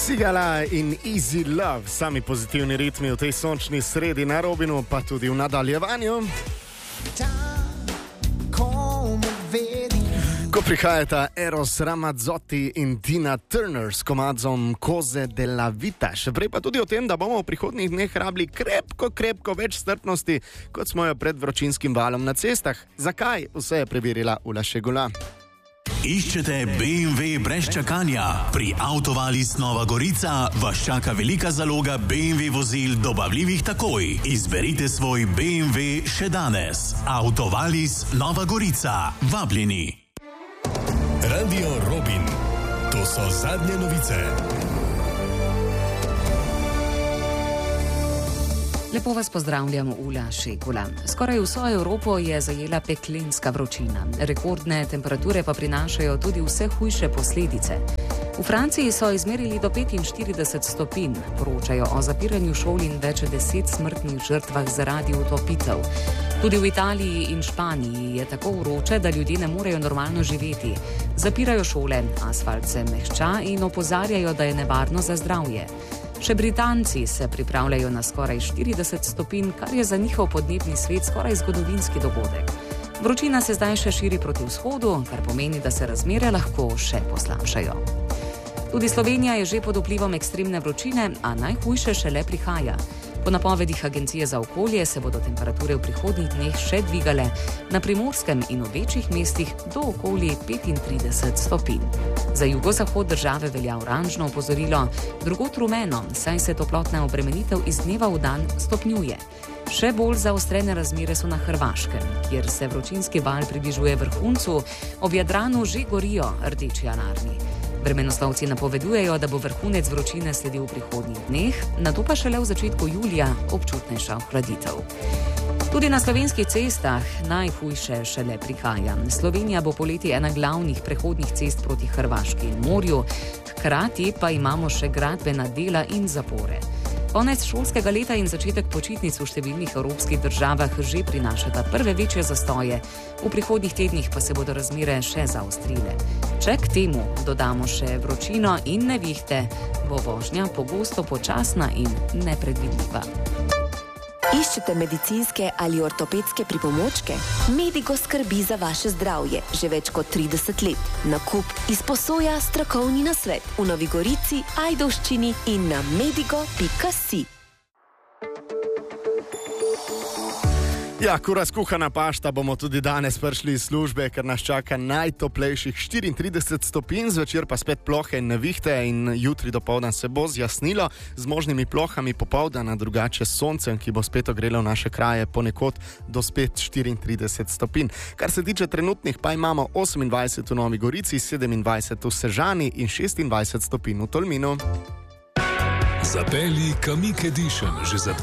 Sigala in Easy Love, sami pozitivni ritmi v tej sončni sredi na Robinu, pa tudi v nadaljevanju. Ko prihajata Eros Ramazzotti in Tina Turner s komadzom Cose della Vita. Še prej pa tudi o tem, da bomo v prihodnjih dneh rabili krepko več strpnosti, kot smo jo pred vročinskim valom na cestah. Zakaj? Vse je preverila Ula Šegula. Iščete BMW brez čakanja? Pri Autovalis Nova Gorica vas čaka velika zaloga BMW vozil dobavljivih takoj. Izberite svoj BMW še danes. Autovalis Nova Gorica. Vabljeni. Radio Robin. To so zadnje novice. Lepo vas pozdravljam, Ula Šegula. Skoraj vso Evropo je zajela peklenska vročina. Rekordne temperature pa prinašajo tudi vse hujše posledice. V Franciji so izmerili do 45 stopinj, poročajo o zapiranju šol in več 10 smrtnih žrtvah zaradi utopitev. Tudi v Italiji in Španiji je tako vroče, da ljudje ne morejo normalno živeti. Zapirajo šole, asfalt se mehča in opozarjajo, da je nevarno za zdravje. Še Britanci se pripravljajo na skoraj 40 stopinj, kar je za njihov podnebni svet skoraj zgodovinski dogodek. Vročina se zdaj še širi proti vzhodu, kar pomeni, da se razmere lahko še poslabšajo. Tudi Slovenija je že pod vplivom ekstremne vročine, a najhujše šele prihaja. Po napovedih Agencije za okolje se bodo temperature v prihodnjih dneh še dvigale, na Primorskem in v večjih mestih do okoli 35 stopinj. Za jugozahod države velja oranžno opozorilo, drugod rumeno, saj se toplotna obremenitev iz dneva v dan stopnjuje. Še bolj zaostrene razmere so na Hrvaškem, kjer se vročinski val približuje vrhuncu, ob Jadranu že gorijo rdeči alarmi. Vremenoslovci napovedujejo, da bo vrhunec vročine sledil v prihodnjih dneh, nato pa šele v začetku julija občutnejša ohladitev. Tudi na slovenskih cestah najhujše šele prihaja. Slovenija bo poleti ena glavnih prehodnih cest proti Hrvaški in morju, hkrati pa imamo še gradbena dela in zapore. Konec šolskega leta in začetek počitnic v številnih evropskih državah že prinašata prve večje zastoje, v prihodnjih tednih pa se bodo razmere še zaostrile. Če k temu dodamo še vročino in nevihte, bo vožnja pogosto počasna in nepredvidljiva. Iščete medicinske ali ortopedske pripomočke? Medigo skrbi za vaše zdravje že več kot 30 let. Nakup, izposoja, strokovni nasvet v Novi Gorici, Ajdovščini in na medigo.si. Ja, ko razkuhana pašta, bomo tudi danes prišli iz službe, ker nas čaka najtoplejših 34 stopinj, zvečer pa spet plohe in nevihte in jutri dopoldan se bo zjasnilo z možnimi plohami, popoldan drugače s soncem, ki bo spet ogrelo naše kraje ponekod do spet 34 stopinj. Kar se tiče trenutnih, pa imamo 28 v Novi Gorici, 27 v Sežani in 26 stopinj v Tolminu. Zapelji Kamiq Edition že za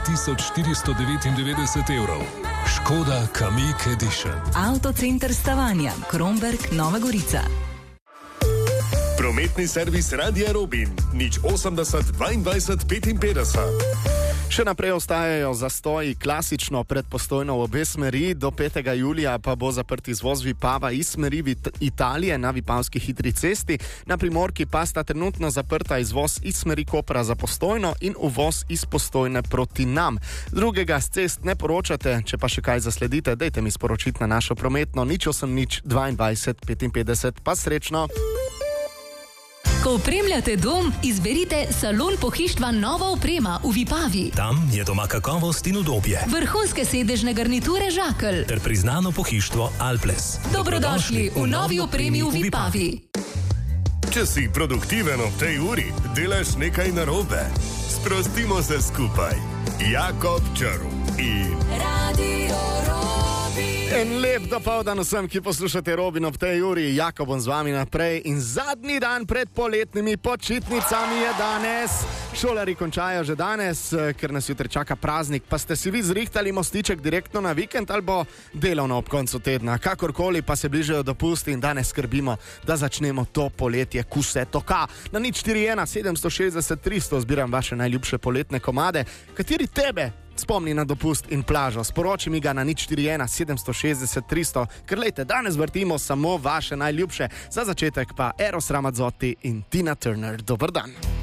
20.499 evrov. Škoda Kamiq Edition. Avtocenter Stavanja, Kromberk, Nova Gorica. Prometni servis Radia Robin. 080 22 55. Še naprej ostajajo zastoji klasično pred Postojno v obe smeri, do 5. julija pa bo zaprt izvoz Vipava iz smeri Italije na Vipavski hitri cesti. Na Primorki pa sta trenutno zaprta izvoz iz smeri Kopra za Postojno in uvoz iz Postojne proti nam. Drugega z cest ne poročate, če pa še kaj zasledite, dajte mi sporočiti na našo prometno 080 22 55, pa srečno! Ko opremljate dom, izberite salon pohištva Nova oprema v Vipavi. Tam je doma kakovost in udobje. Vrhunske sedežne garniture Žakelj. Ter priznano pohištvo Alples. Dobrodošli v novi opremi v Vipavi. Če si produktiven ob tej uri, delaš nekaj narobe. Sprostimo se skupaj. Jakob Črv in Radio Robin. En lep dopoldan vsem, ki poslušate Robin ob tej uri. Jakob bom z vami naprej in zadnji dan pred poletnimi počitnicami je danes. Šolari končajo že danes, ker nas jutri čaka praznik. Pa ste si vi zrihtali mostiček direktno na vikend ali bo delovno ob koncu tedna? Kakorkoli pa se bližajo dopusti in danes skrbimo, da začnemo to poletje, ko se toka. Na 041 760 300 zbiram vaše najljubše poletne komade, kateri tebe spomni na dopust in plažo. Sporoči mi ga na 041 760 300, ker lejte, danes vrtimo samo vaše najljubše. Za začetek pa Eros Ramazzotti in Tina Turner. Dober dan.